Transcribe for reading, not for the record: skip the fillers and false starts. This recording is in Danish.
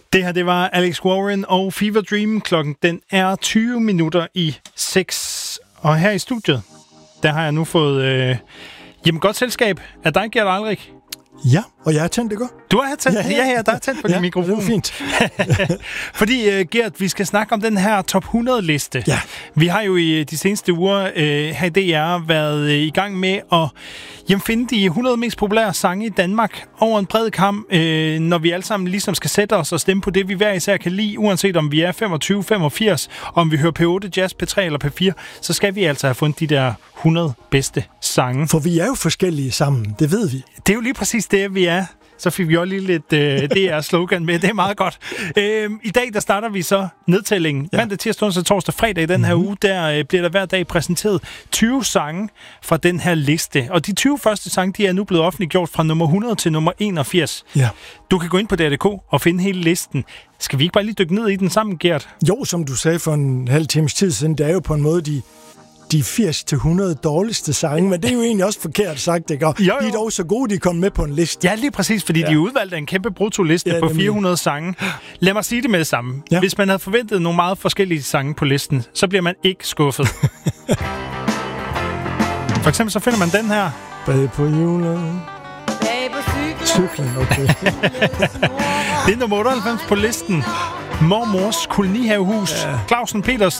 Det her, det var Alex Warren og Fever Dream. Klokken, den er 6:20. Og her i studiet, der har jeg nu fået godt selskab af dig, Gert Alrik. Ja, og jeg har tændt det godt. Du har tændt? Ja, der er tændt på din mikrofon. Det er fint. Fordi, Gert, vi skal snakke om den her top 100-liste. Ja. Vi har jo i de seneste uger her i DR været i gang med at finde de 100 mest populære sange i Danmark over en bred kam, når vi alle sammen ligesom skal sætte os og stemme på det, vi hver især kan lide, uanset om vi er 25, 85, om vi hører P8, Jazz, P3 eller P4, så skal vi altså have fundet de der 100 bedste sange. For vi er jo forskellige sammen, det ved vi. Det er jo lige præcis det, vi er. Så fik vi også lige lidt DR-slogan med. Det er meget godt. I dag, der starter vi så nedtællingen. Ja. Mandag, tirsdag, onsdag, torsdag, fredag i den her uge, der bliver der hver dag præsenteret 20 sange fra den her liste. Og de 20 første sange, de er nu blevet offentliggjort fra nummer 100 til nummer 81. Ja. Du kan gå ind på DR.dk og finde hele listen. Skal vi ikke bare lige dykke ned i den sammen, Gert? Jo, som du sagde for en halv times tid siden, det er jo på en måde de 80-100 dårligste sange, men det er jo egentlig også forkert sagt, ikke? Og de er dog så gode, de er kommet med på en liste. Ja, lige præcis, fordi de er udvalgt af en kæmpe bruttoliste på 400 sange. Lad mig sige det med det samme. Ja. Hvis man havde forventet nogle meget forskellige sange på listen, så bliver man ikke skuffet. For eksempel så finder man den her. Bag på hjulet. Cyklen, okay. Det er nummer 98 på listen. Mormors kolonihavehus. Ja. Clausen Peters